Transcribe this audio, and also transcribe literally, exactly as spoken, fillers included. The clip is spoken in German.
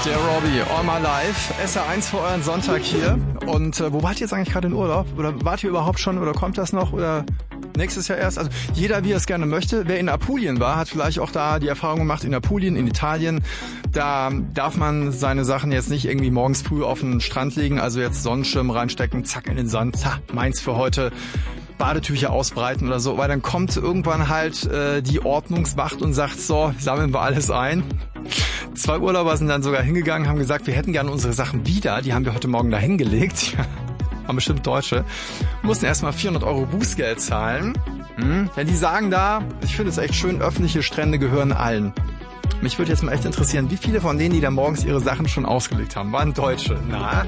Der Robbie, All My Life, S R eins für euren Sonntag hier. Und äh, wo wart ihr jetzt eigentlich gerade in Urlaub? Oder wart ihr überhaupt schon oder kommt das noch? Oder nächstes Jahr erst? Also jeder, wie er es gerne möchte. Wer in Apulien war, hat vielleicht auch da die Erfahrung gemacht, in Apulien, in Italien. Da darf man seine Sachen jetzt nicht irgendwie morgens früh auf den Strand legen, also jetzt Sonnenschirm reinstecken, zack in den Sand, zack, meins für heute. Badetücher ausbreiten oder so, weil dann kommt irgendwann halt äh, die Ordnungswacht und sagt, so, sammeln wir alles ein. Zwei Urlauber sind dann sogar hingegangen, haben gesagt, wir hätten gerne unsere Sachen wieder, die haben wir heute Morgen da hingelegt. Haben bestimmt Deutsche. Mussten erstmal vierhundert Euro Bußgeld zahlen. Hm? Denn die sagen da, ich finde es echt schön, öffentliche Strände gehören allen. Mich würde jetzt mal echt interessieren, wie viele von denen, die da morgens ihre Sachen schon ausgelegt haben, waren Deutsche. Na?